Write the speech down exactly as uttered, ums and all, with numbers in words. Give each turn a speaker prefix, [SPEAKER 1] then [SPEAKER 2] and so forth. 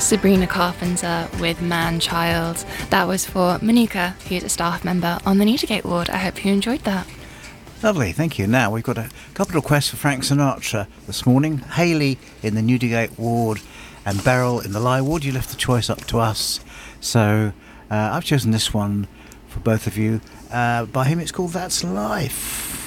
[SPEAKER 1] Sabrina Carpenter with Man Child. That was for Manuka, who's a staff member on the Newdigate ward. I hope you enjoyed that.
[SPEAKER 2] Lovely, thank you. Now, we've got a couple of requests for Frank Sinatra this morning. Hayley in the Newdigate ward and Beryl in the Lye ward. You left the choice up to us. So uh, I've chosen this one for both of you. Uh, by him, it's called That's Life.